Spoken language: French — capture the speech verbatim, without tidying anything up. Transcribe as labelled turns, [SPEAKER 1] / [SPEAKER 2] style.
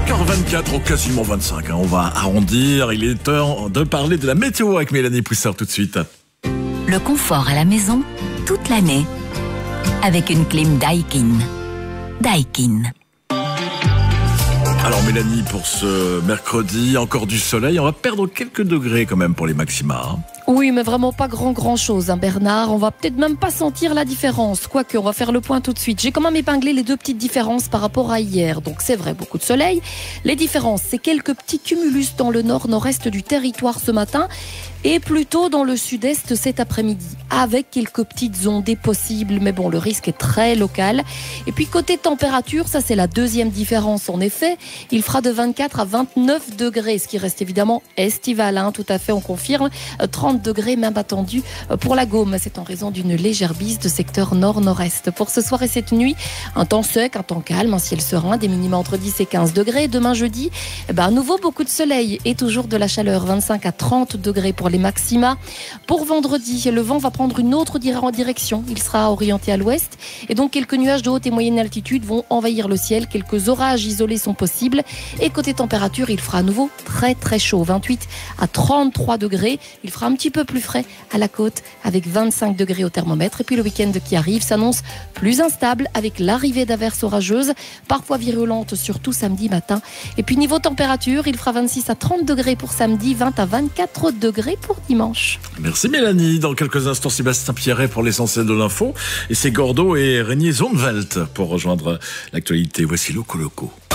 [SPEAKER 1] cinq heures vingt-quatre, ou quasiment vingt-cinq, hein. On va arrondir. Il est temps de parler de la météo avec Mélanie Poussard tout de suite.
[SPEAKER 2] Le confort à la maison, toute l'année, avec une clim Daikin. Daikin.
[SPEAKER 1] Alors Mélanie, pour ce mercredi, encore du soleil. On va perdre quelques degrés quand même pour les maxima, hein.
[SPEAKER 3] Oui, mais vraiment pas grand grand chose, hein, Bernard. On va peut-être même pas sentir la différence. Quoique, on va faire le point tout de suite. J'ai quand même épinglé les deux petites différences par rapport à hier. Donc c'est vrai, beaucoup de soleil. Les différences, c'est quelques petits cumulus dans le nord-nord-est du territoire ce matin et plutôt dans le sud-est cet après-midi, avec quelques petites ondées possibles. Mais bon, le risque est très local. Et puis côté température, ça c'est la deuxième différence en effet. Il fera de vingt-quatre à vingt-neuf degrés, ce qui reste évidemment estival, hein, tout à fait, on confirme. trente degrés même attendu pour la Gaume. C'est en raison d'une légère bise de secteur nord-nord-est. Pour ce soir et cette nuit, un temps sec, un temps calme, un ciel serein, des minima entre dix et quinze degrés. Demain jeudi, eh ben, à nouveau beaucoup de soleil et toujours de la chaleur, vingt-cinq à trente degrés pour les maxima. Pour vendredi, le vent va prendre une autre direction. Il sera orienté à l'ouest et donc quelques nuages de haute et moyenne altitude vont envahir le ciel. Quelques orages isolés sont possibles et côté température, il fera à nouveau très très chaud, vingt-huit à trente-trois degrés. Il fera un petit peu plus frais à la côte avec vingt-cinq degrés au thermomètre. Et puis le week-end qui arrive s'annonce plus instable avec l'arrivée d'averses orageuses, parfois virulentes, surtout samedi matin. Et puis niveau température, il fera vingt-six à trente degrés pour samedi, vingt à vingt-quatre degrés pour dimanche.
[SPEAKER 1] Merci Mélanie. Dans quelques instants, Sébastien Pierret pour l'essentiel de l'info. Et c'est Gordo et Régnier Zonvelt pour rejoindre l'actualité. Voici Loco Loco.